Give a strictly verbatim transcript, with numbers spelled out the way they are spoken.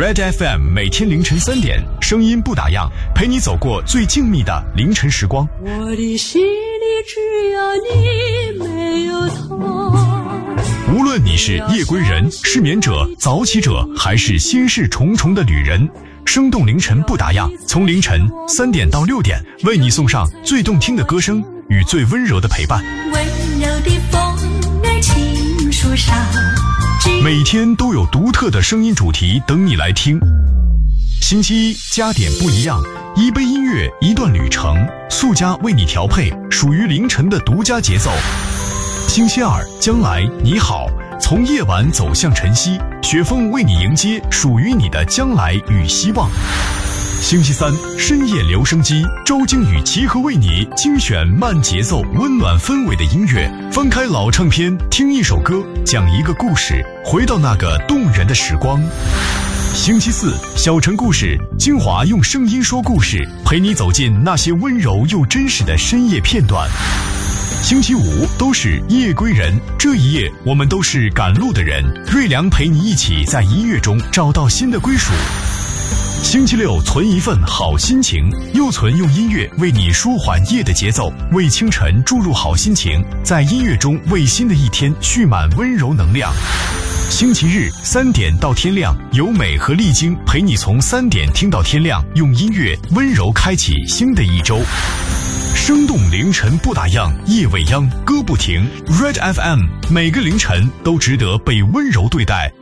Red F M 每天凌晨三点，声音不打烊，陪你走过最静谧的凌晨时光。 我的心里只有你，没有他。 无论你是夜归人、失眠者、早起者，还是心事重重的旅人，生动凌晨不打烊，从凌晨三点到六点，为你送上最动听的歌声与最温柔的陪伴。 温柔的风儿轻树上， 每天都有独特的声音主题等你来听。星期一加点不一样，一杯音乐一段旅程，速加为你调配属于凌晨的独家节奏。星期二将来你好，从夜晚走向晨曦，雪峰为你迎接属于你的将来与希望。星期三深夜留声机，周京与齐和为你精选慢节奏温暖氛围的音乐，翻开老唱片，听一首歌，讲一个故事，回到那个动人的时光。星期四小城故事，精华用声音说故事，陪你走进那些温柔又真实的深夜片段。星期五都是夜归人，这一夜我们都是赶路的人，瑞良陪你一起在音乐中找到新的归属。星期六存一份好心情，又存用音乐为你舒缓夜的节奏，为清晨注入好心情，在音乐中为新的一天蓄满温柔能量。星期日三点到天亮，由美和丽晶陪你从三点听到天亮，用音乐温柔开启新的一周。生动凌晨不打烊，夜未央歌不停。 Red F M 每个凌晨都值得被温柔对待，